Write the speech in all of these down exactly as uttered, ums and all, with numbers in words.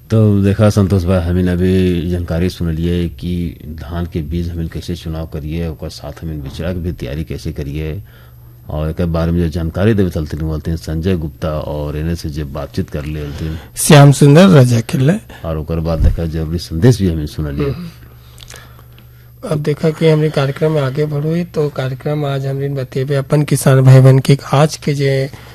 तो देखा संतोष भाई, हमें अभी जानकारी सुन लिए कि धान के बीज हमें कैसे चुनाव करिए, और साथ हमें बिचड़ा की भी तैयारी कैसे करिए, और एक बारे में जो जानकारी देवे चलते बोलते हैं संजय गुप्ता, और इन्हें से जब बातचीत कर ले श्याम सुंदर रजा किले, और ओकर बाद देखा जरूरी संदेश भी हमें सुन लिए। अब देखा कि हमने कार्यक्रम में आगे बढ़ोई तो कार्यक्रम आज हमने बतेबे अपन किसान भाई बहन के आज के जे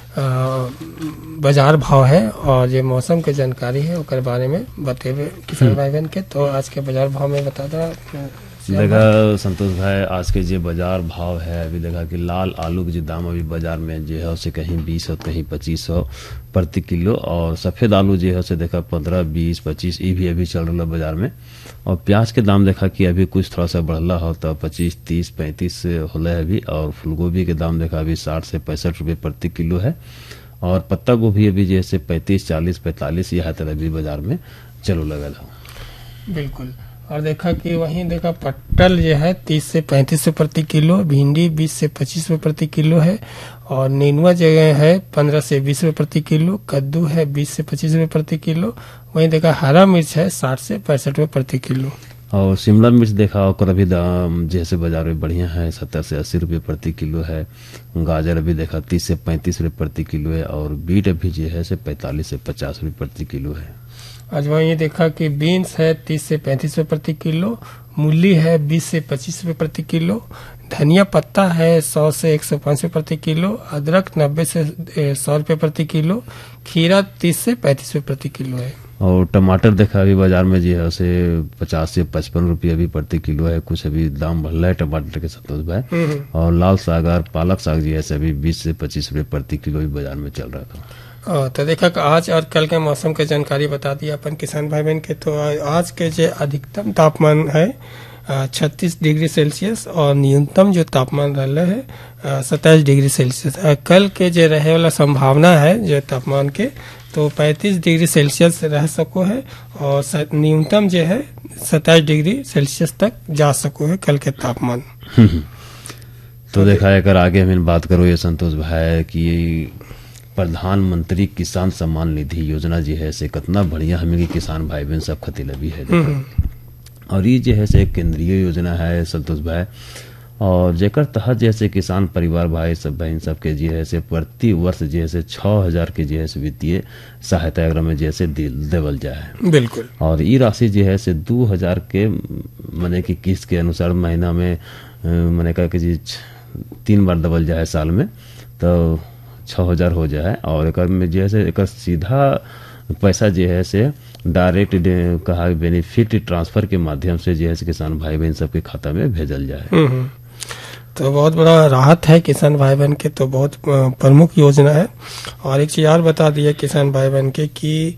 बाजार भाव है और ये मौसम के जानकारी है ओकर बारे में बतेबे किसान भाई बहन के। तो आज के बाजार भाव में बता दा देखा संतोष भाई, आज के जो बाजार भाव है अभी देखा कि लाल आलू के जो दाम अभी बाजार में जो है उसे कहीं बीस और कहीं पच्चीस सौ प्रति किलो, और सफेद आलू जो है उसे देखा पंद्रह बीस पच्चीस ये भी अभी चल रहा है बाजार में। और प्याज के दाम देखा कि अभी कुछ थोड़ा सा बढ़ला हो तो पच्चीस तीस पैंतीस होला है अभी, और फूलगोभी के दाम देखा अभी साठ से पैंसठ रुपये प्रति किलो है, और पत्ता गोभी अभी जैसे पैंतीस चालीस पैंतालीस यह तरह अभी बाजार में चलो लगा था। बिल्कुल। और देखा कि वहीं देखा पट्टल जो है तीस से पैंतीस रुपये प्रति किलो, भिंडी बीस से पच्चीस रुपये प्रति किलो है, और नेनुआ जगह है पंद्रह से बीस रुपये प्रति किलो, कद्दू है बीस से पच्चीस रुपये प्रति किलो, वहीं देखा हरा मिर्च है साठ से पैंसठ रुपये प्रति किलो, और शिमला मिर्च देखा और अभी दाम जैसे बाजार में बढ़िया है सत्तर से अस्सी रुपये प्रति किलो है, गाजर अभी देखा तीस से पैंतीस रुपये प्रति किलो है, और बीट अभी जो है से पैंतालीस से पचास रुपये प्रति किलो है। आज वहीं देखा कि बीन्स है तीस से पैंतीस रुपये प्रति किलो, मूली है बीस से पच्चीस रुपये प्रति किलो, धनिया पत्ता है सौ से एक सौ पाँच रुपये प्रति किलो, अदरक नब्बे से सौ रुपये प्रति किलो, खीरा तीस से पैंतीस रुपये प्रति किलो है। और टमाटर देखा अभी बाजार में जो है उसे पचास से पचपन रुपये अभी प्रति किलो है, कुछ अभी दाम बढ़ रहा है टमाटर के संतोष भाई। और लाल साग और पालक साग जो है अभी बीस से पच्चीस रुपये प्रति किलो भी बाजार में चल रहा था। तो देखा कि आज और कल के मौसम के जानकारी बता दी अपन किसान भाई बहन के। तो आज के जो अधिकतम तापमान है छत्तीस डिग्री सेल्सियस और न्यूनतम जो तापमान रहा है सत्ताईस डिग्री सेल्सियस। कल के जो रहे वाला संभावना है जो तापमान के तो पैंतीस डिग्री सेल्सियस रह सको है, और न्यूनतम जो है सत्ताईस डिग्री सेल्सियस तक जा सको है कल के तापमान। तो देखा है अगर आगे हम बात करो ये संतोष भाई कि प्रधानमंत्री किसान सम्मान निधि योजना जो है से कितना बढ़िया हमें कि किसान भाई बहन सब खती लगी है, और ये जो है से एक केंद्रीय योजना है संतोष भाई, और जेकर तहत जैसे किसान परिवार भाई सब बहन सबके जो है से प्रति वर्ष जो है से छह हजार के जो है से वित्तीय सहायता अगर में जैसे देवल जाए। बिल्कुल। और ये राशि जो है से दो हजार के मने की किस्त के अनुसार महीना में मने का कि तीन बार दबल जाए साल में तो छह हजार हो जाए, और एक में जो है एक सीधा पैसा जो है से डायरेक्ट कहा बेनिफिट ट्रांसफर के माध्यम से जो है किसान भाई बहन सबके खाता में भेजल जाए। तो बहुत बड़ा राहत है किसान भाई बहन के, तो बहुत प्रमुख योजना है। और एक चीज और बता दिया किसान भाई बहन के कि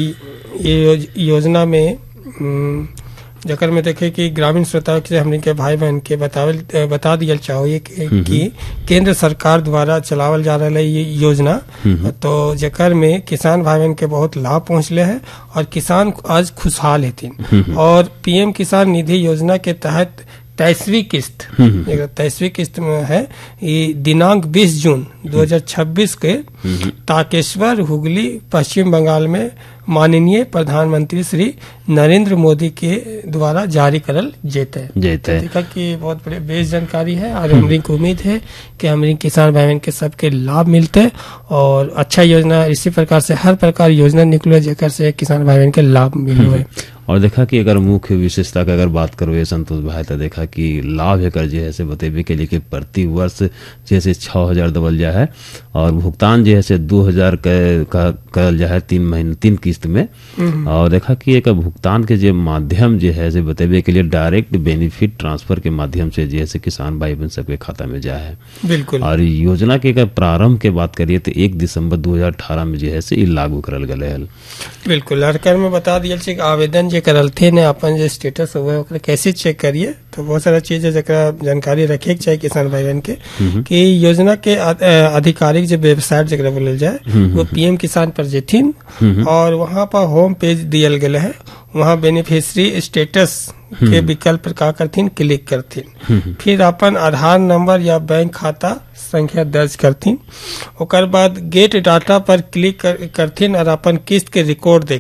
ये योजना में जकर में देखे कि ग्रामीण श्रोता से हमने के भाई बहन के बतावल बता दिया चाहो ये कि केंद्र सरकार द्वारा चलावल जा रहा है ये योजना, तो जकर में किसान भाई बहन के बहुत लाभ पहुंचले है और किसान आज खुशहाल हेतिन। और पीएम किसान निधि योजना के तहत तेईसवीं किस्त तेईसवीं किस्त में है ये दिनांक बीस जून दो हज़ार छब्बीस के तारकेश्वर हुगली पश्चिम बंगाल में माननीय प्रधानमंत्री श्री नरेंद्र मोदी के द्वारा जारी करल जेते जेते तो देखा कि बहुत बड़े बेस जानकारी है, और हमारी को उम्मीद है कि हमारी किसान भाई बहन के सबके लाभ मिलते और अच्छा योजना इसी प्रकार से हर प्रकार योजना निकलो जेकर से किसान भाई बहन के लाभ मिलो है। और देखा कि अगर मुख्य विशेषता की अगर बात करो ये संतोष भाई तो देखा कि लाभ है कर जो है बतेबे के लिए कि प्रति वर्ष जैसे छह हजार दबल जाए है, और भुगतान जो है दो हजार का करल जाए है तीन महीने तीन किस्त में। और देखा कि एक भुगतान के जो माध्यम जो है बतेबे के लिए डायरेक्ट बेनिफिट ट्रांसफर के माध्यम से जैसे किसान भाई बहन सबके खाता में जाए है। बिल्कुल। और योजना के अगर प्रारंभ के बात करिए तो एक दिसंबर दो हजार अठारह में जो है लागू करल गए है। बिल्कुल। हर में बता दिया आवेदन करलथे ने अपन जो स्टेटस हुआ कैसे चेक करिए, तो बहुत सारा चीज है जरा जानकारी रखे चाहिए किसान भाई बहन के कि योजना के आधिकारिक जो वेबसाइट जरा बोलल जाए वो पीएम किसान पर जेथिन, और वहाँ पर होम पेज दियल गए है, वहाँ बेनिफिशियरी स्टेटस के विकल्प पर का करथिन क्लिक करथिन, फिर अपन आधार नंबर या बैंक खाता संख्या दर्ज करथिन, ओकर बाद गेट डाटा पर क्लिक कर, करथिन और अपन किस्त के रिकॉर्ड देखथिन।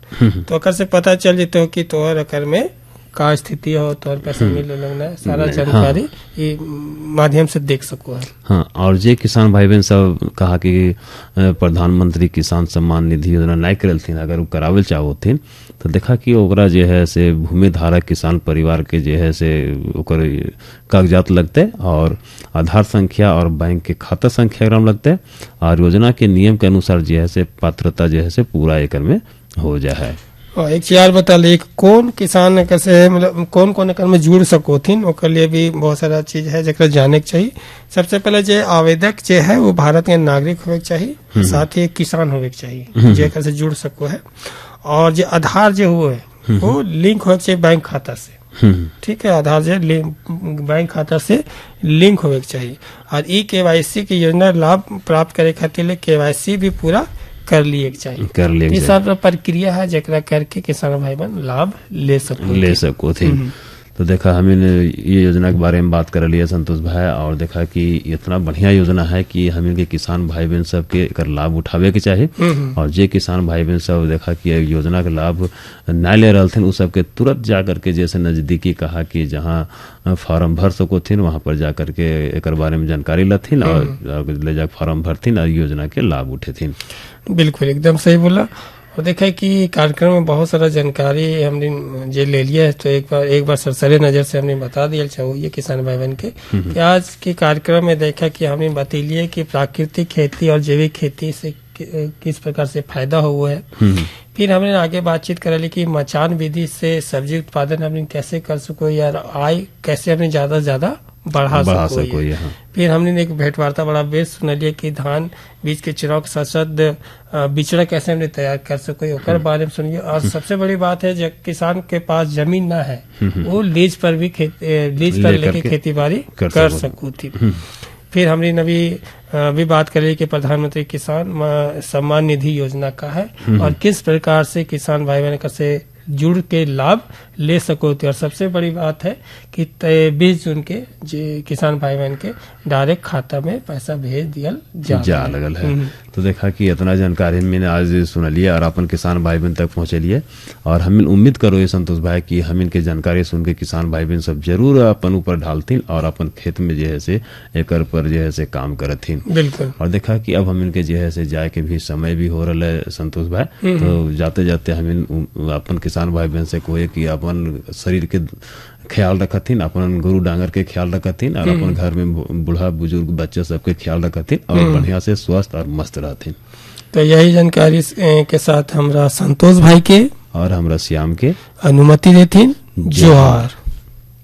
तो ओकर से पता चल जेतो कि तोहर एकर में का स्थिति हो, तोहर पैसा मिले लगना है, सारा जानकारी ये माध्यम से देख सको है। हाँ, और जे किसान भाई बहन सब कहा कि प्रधानमंत्री किसान सम्मान निधि योजना नहीं करलथिन, अगर वो करावल चाहोथिन तो देखा कि ओकरा जे है से भूमि धारक किसान परिवार के जे है से ओकर कागजात लगते और आधार संख्या और बैंक के खाता संख्या एकरा में लगते और योजना के नियम के अनुसार जे है से पात्रता जे है से पूरा एकर में हो जाए। और एक चीज और बता ले, कौन किसान कैसे मतलब कौन कौन एकर में जुड़ सकोथिन, ओकर लिए भी बहुत सारा चीज है जरा जाने के चाहिए। सबसे पहले जे आवेदक जे है वो भारत के नागरिक होवे के चाहिए, साथ ही किसान होवे के चाहिए जे एकर से जुड़ सको है। और जे आधार जे हुए वो लिंक होवे के चाहिए बैंक खाता से, ठीक है, आधार जे बैंक खाता से लिंक होवे के चाहिए। और ई केवाईसी की योजना लाभ प्राप्त करे खातिर केवाईसी भी पूरा कर लिए चाहिए, कर लिए ये सब प्रक्रिया है जरा करके किसान भाई बहन लाभ ले सको ले सको थे। तो देखा हमें ये योजना के बारे में बात कर लिया संतोष भाई, और देखा कि इतना बढ़िया योजना है कि हमें के किसान भाई बहन सब के एकर लाभ उठावे के चाहिए। और जे किसान भाई बहन सब देखा कि योजना के लाभ न ले रहे थे, उस सब के तुरंत जा करके जैसे नजदीकी कहा कि जहाँ फॉर्म भर सको थीन वहां पर जा करके एकर बारे में जानकारी लथिन और ले जा फॉर्म भरथिन और योजना के लाभ उठे थीन। बिल्कुल एकदम सही बोला। और देखा कि कार्यक्रम में बहुत सारा जानकारी हमने जे ले लिया है, तो एक बार एक बार सरसरी नजर से हमने बता दिया चाहिए किसान भाई बहन के कि आज के कार्यक्रम में देखा कि हमने बतैलिए कि प्राकृतिक खेती और जैविक खेती से किस प्रकार से फायदा हुआ है। फिर हमने आगे बातचीत कर ली कि मचान विधि से सब्जी उत्पादन हमने कैसे कर सको यार, आय कैसे हमने ज्यादा से ज्यादा बढ़ा, बढ़ा सको, सको यहाँ। फिर हमने एक भेंट वार्ता बड़ा बेस सुन लिया कि धान बीज के चुनाव के साथ साथ बिचड़ा कैसे हमने तैयार कर सको ओकर बारे में सुनिए। और सबसे बड़ी बात है जब किसान के पास जमीन ना है वो लीज पर भी लीज पर लेके खेती बाड़ी कर, कर सको थी। फिर हमने नवी भी बात करी कि प्रधानमंत्री किसान सम्मान निधि योजना का है और किस प्रकार से किसान भाई बहन से जुड़ के लाभ ले सको थे। और सबसे बड़ी बात है कि बीस जून के किसान भाई बहन के डायरेक्ट खाता में पैसा भेज दिया जा, जा लगल है। तो देखा कि इतना जानकारी मैंने आज सुन लिया और अपन किसान भाई बहन तक पहुंचे लिए। और हम उम्मीद करो ये संतोष भाई कि हम इनके जानकारी सुन के किसान भाई बहन सब जरूर अपन ऊपर डालथिन और अपन खेत में जो है से एकर पर जो है से काम करथिन। बिल्कुल। और देखा कि अब हम इनके जो है से जाए के भी समय भी हो रहा है संतोष भाई, तो जाते जाते हम अपन किसान भाई बहन से कोई कि अपन शरीर के ख्याल रखथिन, अपन गुरु डांगर के ख्याल रखथिन और अपन घर में बूढ़ा बुजुर्ग बच्चे सबके ख्याल रखथिन और बढ़िया से स्वस्थ और मस्त रहथिन। तो यही जानकारी के साथ हमरा संतोष भाई के और हमरा श्याम के अनुमति देथिन। जोहार।